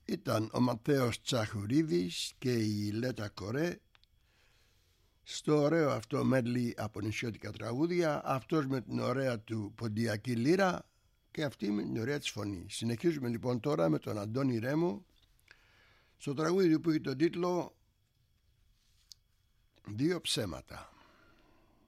Ήταν ο Ματθαίος Τσαχουρίδης και η Λέτα Κορέ στο ωραίο αυτό medley από νησιώτικα τραγούδια, αυτός με την ωραία του ποντιακή λύρα και αυτή με την ωραία της φωνή. Συνεχίζουμε λοιπόν τώρα με τον Αντώνη Ρέμο στο τραγούδι που έχει τον τίτλο «Δύο ψέματα».